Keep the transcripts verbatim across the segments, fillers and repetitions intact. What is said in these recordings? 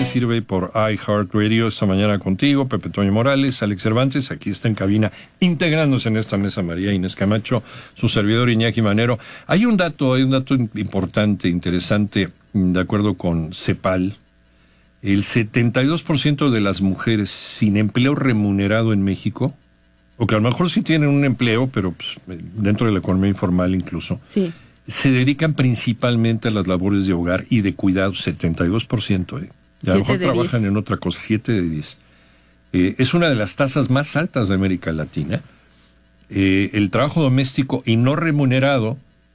sirve por iHeartRadio esta mañana contigo, Pepe Toño Morales, Alex Cervantes, aquí está en cabina, integrándose en esta mesa María Inés Camacho, su servidor Iñaki Manero. Hay un dato, hay un dato importante, interesante, de acuerdo con CEPAL, el setenta y dos por ciento de las mujeres sin empleo remunerado en México, o que a lo mejor sí tienen un empleo, pero pues, dentro de la economía informal incluso, sí, se dedican principalmente a las labores de hogar y de cuidado, setenta y dos por ciento. Eh. Y a lo mejor trabajan en otra cosa, siete de diez. Eh, es una de las tasas más altas de América Latina. Eh, el trabajo doméstico y no remunerado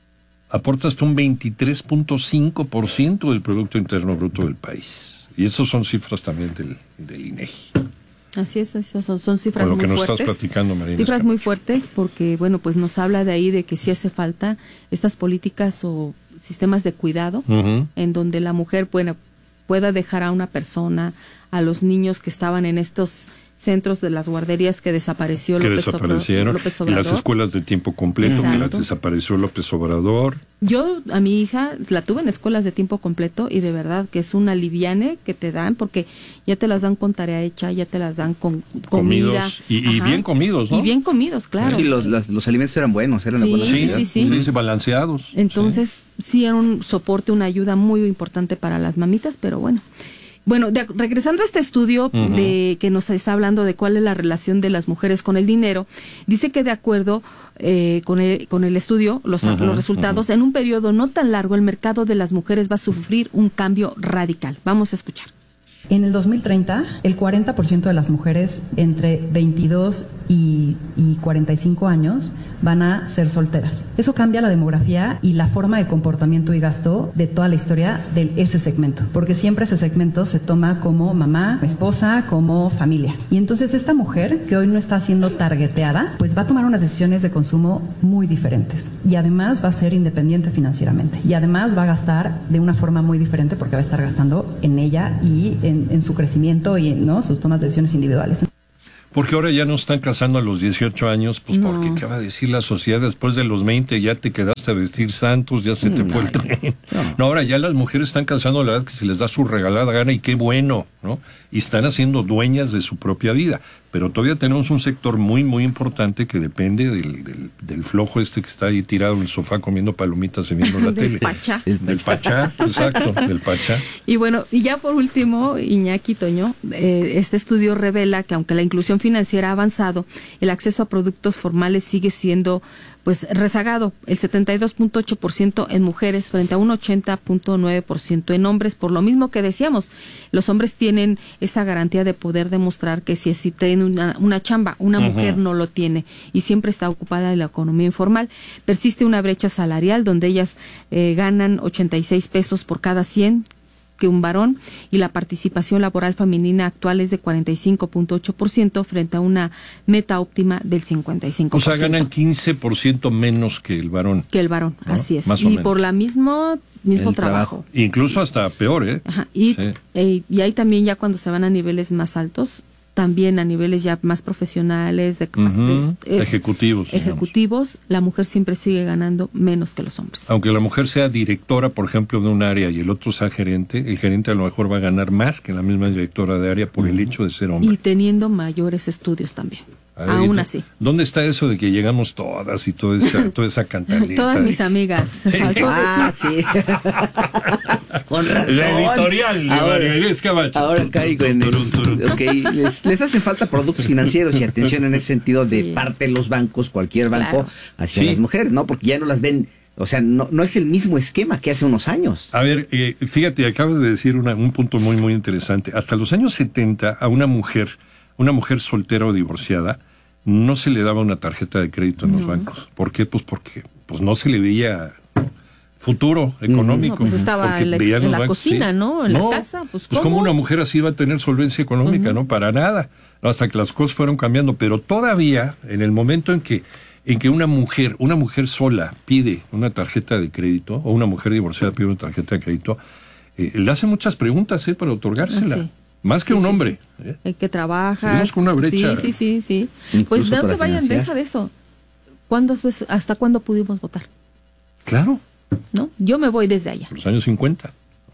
aporta hasta un veintitrés punto cinco por ciento del Producto Interno Bruto del país. Y esas son cifras también del, del INEGI. Así es, son, son cifras muy fuertes. Con lo que nos fuertes, estás platicando, Marina. Cifras Camacho. muy fuertes porque, bueno, pues nos habla de ahí de que sí hace falta estas políticas o sistemas de cuidado uh-huh. en donde la mujer bueno, pueda dejar a una persona, a los niños que estaban en estos centros de las guarderías que desapareció que López, desaparecieron, López Obrador. Y las escuelas de tiempo completo, Exacto. que las desapareció López Obrador. Yo a mi hija la tuve en escuelas de tiempo completo y de verdad que es un aliviane que te dan porque ya te las dan con tarea hecha, ya te las dan con comida. Comidos y, y bien comidos, ¿no? Y bien comidos, claro. Y los, los, los alimentos eran buenos, eran sí, de buena sí, calidad. sí, sí, sí, sí, balanceados. Entonces sí. sí era un soporte, una ayuda muy importante para las mamitas, pero bueno. Bueno, de, regresando a este estudio uh-huh. de que nos está hablando de cuál es la relación de las mujeres con el dinero, dice que de acuerdo eh, con, el, con el estudio, los, uh-huh, los resultados, uh-huh. en un periodo no tan largo, el mercado de las mujeres va a sufrir un cambio radical. Vamos a escuchar. En el dos mil treinta, el cuarenta por ciento de las mujeres entre veintidós y, y cuarenta y cinco años van a ser solteras. Eso cambia la demografía y la forma de comportamiento y gasto de toda la historia de ese segmento, porque siempre ese segmento se toma como mamá, esposa, como familia. Y entonces esta mujer, que hoy no está siendo targeteada, pues va a tomar unas decisiones de consumo muy diferentes. Y además va a ser independiente financieramente. Y además va a gastar de una forma muy diferente porque va a estar gastando en ella y en En, en su crecimiento y en ¿no? sus tomas de decisiones individuales. Porque ahora ya no están casando a los dieciocho años, pues no. porque ¿qué va a decir la sociedad? Después de los veinte ya te quedaste a vestir santos, ya se te no, fue el tren. No. no, ahora ya las mujeres están casando a la edad que se les da su regalada gana y qué bueno, ¿no? Y están haciendo dueñas de su propia vida. Pero todavía tenemos un sector muy, muy importante que depende del, del, del flojo este que está ahí tirado en el sofá comiendo palomitas y viendo la del tele. Pachá. El, del pachá, exacto, del pachá. Y bueno, y ya por último, Iñaki Toño, eh, este estudio revela que aunque la inclusión financiera ha avanzado, el acceso a productos formales sigue siendo pues rezagado, el setenta y dos punto ocho por ciento en mujeres frente a un ochenta punto nueve por ciento en hombres, por lo mismo que decíamos, los hombres tienen esa garantía de poder demostrar que si, si tienen una, una chamba, una uh-huh. mujer no lo tiene y siempre está ocupada en la economía informal. Persiste una brecha salarial donde ellas eh, ganan ochenta y seis pesos por cada cien que un varón y la participación laboral femenina actual es de cuarenta y cinco punto ocho por ciento frente a una meta óptima del cincuenta y cinco por ciento. O sea, ganan quince por ciento menos que el varón. Que el varón, ¿no? Así es. Más y por la mismo mismo el trabajo. trabajo. Incluso hasta peor, ¿eh? Ajá. Y, sí. eh, y ahí también ya cuando se van a niveles más altos, también a niveles ya más profesionales, de, uh-huh. de es, ejecutivos. Ejecutivos, digamos. La mujer siempre sigue ganando menos que los hombres. Aunque la mujer sea directora, por ejemplo, de un área y el otro sea gerente, el gerente a lo mejor va a ganar más que la misma directora de área por uh-huh. el hecho de ser hombre. Y teniendo mayores estudios también. Ahí, aún así. ¿Dónde está eso de que llegamos todas y toda esa, toda esa cantaleta? Todas de... mis amigas. Sí. Ah, sí. Con razón. La editorial de María Inés Camacho. Ahora caigo en el... Okay. Les, les hacen falta productos financieros y atención en ese sentido de sí. parte de los bancos, cualquier banco, claro. hacia sí. las mujeres, ¿no? Porque ya no las ven... O sea, no, no es el mismo esquema que hace unos años. A ver, eh, fíjate, acabas de decir una, un punto muy, muy interesante. Hasta los años setenta, a una mujer, una mujer soltera o divorciada, no se le daba una tarjeta de crédito en no. los bancos. ¿Por qué? Pues porque pues no se le veía futuro económico. No, pues estaba en la, en la bancos, cocina, sí. ¿no? En no, la casa. Pues, pues ¿cómo una mujer así va a tener solvencia económica? Uh-huh. No, para nada. Hasta que las cosas fueron cambiando. Pero todavía, en el momento en que en que una mujer, una mujer sola pide una tarjeta de crédito, o una mujer divorciada pide una tarjeta de crédito, eh, le hace muchas preguntas eh, para otorgársela. Ah, sí. Más que sí, un sí, hombre. Sí. ¿Eh? El que trabaja. Tenemos con una brecha. Sí, sí, sí, sí. Pues no te vayan, deja de eso. ¿Cuántas veces, hasta cuándo pudimos votar? Claro. ¿No? Yo me voy desde allá. Los años cincuenta.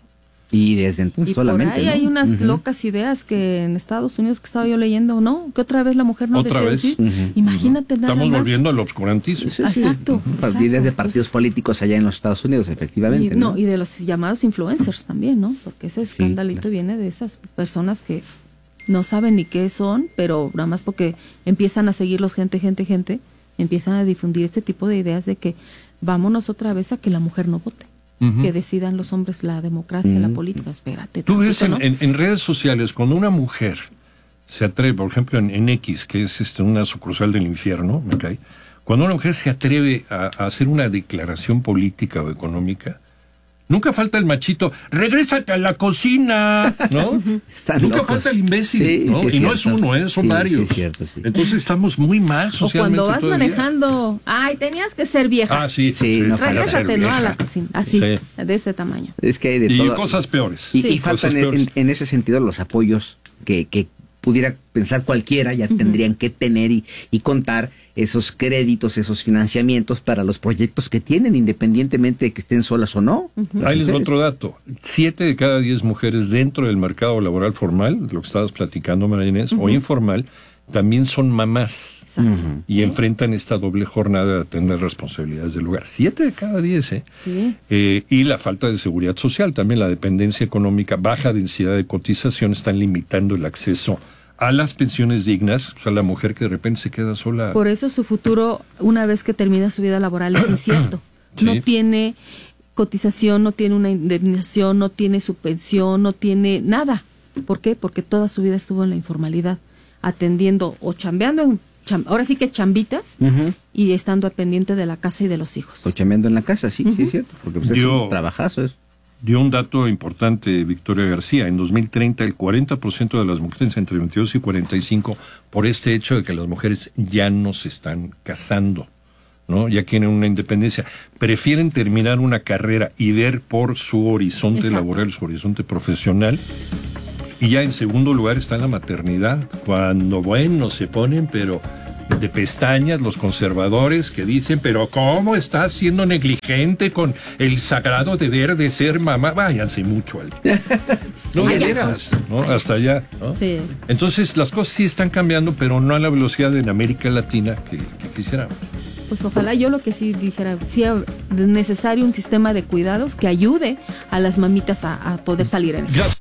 Y desde entonces y solamente, por ahí ¿no? hay unas Uh-huh. locas ideas que en Estados Unidos que estaba yo leyendo, ¿no? Que otra vez la mujer no ¿Otra desea vez? decir. Uh-huh. Imagínate nada Estamos más. volviendo al obscurantismo. Sí, sí. Exacto, Uh-huh. exacto. Ideas de partidos Entonces, políticos allá en los Estados Unidos, efectivamente. y, ¿no? no, y de los llamados influencers también, ¿no? Porque ese escandalito claro. viene de esas personas que no saben ni qué son, pero nada más porque empiezan a seguirlos gente, gente, gente, empiezan a difundir este tipo de ideas de que vámonos otra vez a que la mujer no vote. Uh-huh. Que decidan los hombres la democracia, uh-huh. la política. Espérate. Tú ves en, ¿no? en, en redes sociales, cuando una mujer se atreve, por ejemplo, en, en X, que es este, una sucursal del infierno, me cae, cuando una mujer se atreve a, a hacer una declaración política o económica, nunca falta el machito, regrésate a la cocina, ¿no? Están Nunca locos. falta el imbécil, Sí, ¿no? sí, es y no cierto. es uno, ¿eh? Son Sí, varios. sí, es cierto, sí. Entonces estamos muy mal O socialmente cuando vas todavía. manejando, ay, tenías que ser vieja. Ah, sí. Sí, no falta Regrésate, ser ¿no? A la vieja. cocina. Así, Sí. de ese tamaño. Es que hay de Y todo. cosas peores. Y, Sí. y faltan Cosas en, peores. en- en ese sentido los apoyos que, que pudiera pensar cualquiera, ya uh-huh. tendrían que tener y, y contar esos créditos, esos financiamientos para los proyectos que tienen, independientemente de que estén solas o no. Uh-huh. Ahí les va otro dato. Siete de cada diez mujeres dentro del mercado laboral formal, lo que estabas platicando, María Inés, uh-huh. o informal, también son mamás. Exacto. Uh-huh. Y ¿Eh? enfrentan esta doble jornada de atender responsabilidades del lugar. Siete de cada diez, ¿eh? Sí. Eh, y la falta de seguridad social, también la dependencia económica, baja densidad de cotización están limitando el acceso a las pensiones dignas, o sea, la mujer que de repente se queda sola. Por eso su futuro, una vez que termina su vida laboral, es incierto. Sí. No tiene cotización, no tiene una indemnización, no tiene su pensión, no tiene nada. ¿Por qué? Porque toda su vida estuvo en la informalidad, atendiendo o chambeando en cham- ahora sí que chambitas, uh-huh. y estando al pendiente de la casa y de los hijos. O chambeando en la casa, sí, uh-huh. sí es cierto, porque pues, Yo, es un trabajazo eso. Dio un dato importante Victoria García. En dos mil treinta, el cuarenta por ciento de las mujeres entre veintidós y cuarenta y cinco, por este hecho de que las mujeres ya no se están casando, ¿no? Ya tienen una independencia. Prefieren terminar una carrera y ver por su horizonte Exacto. laboral, su horizonte profesional. Y ya en segundo lugar está la maternidad, cuando, bueno, se ponen, pero de pestañas los conservadores que dicen, pero ¿cómo estás siendo negligente con el sagrado deber de ser mamá? Váyanse mucho al... No, de veras, ¿no? Hasta allá, ¿no? Sí. Entonces, las cosas sí están cambiando, pero no a la velocidad en América Latina que, que quisiéramos. Pues ojalá yo lo que sí dijera, sí es necesario un sistema de cuidados que ayude a las mamitas a, a poder salir en eso. Ya.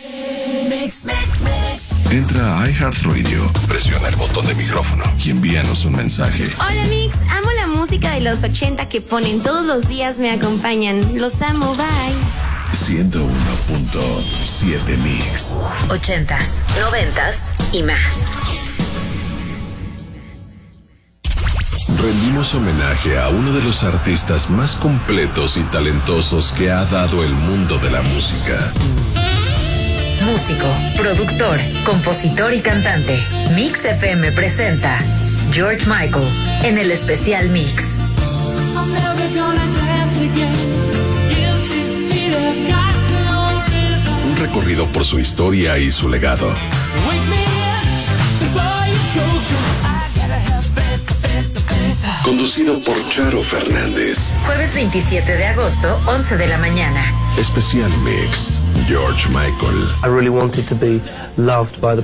Mix, mix, mix. Entra a iHeartRadio, presiona el botón de micrófono y envíanos un mensaje. Hola Mix, amo la música de los ochenta que ponen todos los días, me acompañan. Los amo, bye. ciento uno punto siete Mix. Ochentas, noventas y más. Rendimos homenaje a uno de los artistas más completos y talentosos que ha dado el mundo de la música. Músico, productor, compositor y cantante. Mix F M presenta George Michael en el especial Mix. Un recorrido por su historia y su legado. Conducido por Charo Fernández. Jueves veintisiete de agosto, once de la mañana. Especial Mix, George Michael. I really wanted to be loved by the